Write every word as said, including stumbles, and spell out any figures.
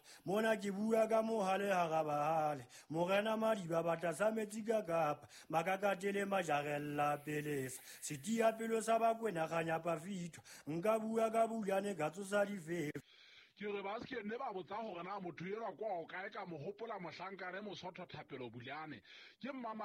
mona ke bua ka mohale ha gabahale morena madiba batla sa metsi ka kapa makakatele majarella pelesa setia pelo sa bakwena ganya pafitho nka bua ka bulane ka tsosa difefe ke re ba se ne ba botsa gore na motho yera kwa o kae ka mo hopola mohlankane mosotho thapelo bulane ke mama